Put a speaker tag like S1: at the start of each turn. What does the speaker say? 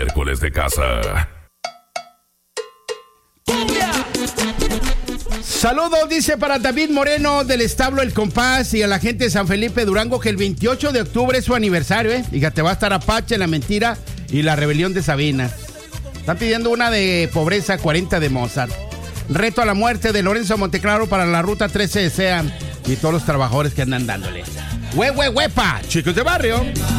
S1: miércoles de casa.
S2: Saludos, dice para David Moreno del establo El Compás y a la gente de San Felipe Durango que el 28 de octubre es su aniversario, Fíjate, va a estar Apache, La Mentira y La Rebelión de Sabina. Están pidiendo una de Pobreza 40 de Mozart. Reto a la muerte de Lorenzo Monteclaro para la Ruta 13 de SEA y todos los trabajadores que andan dándole. ¡Huepa! Chicos de barrio.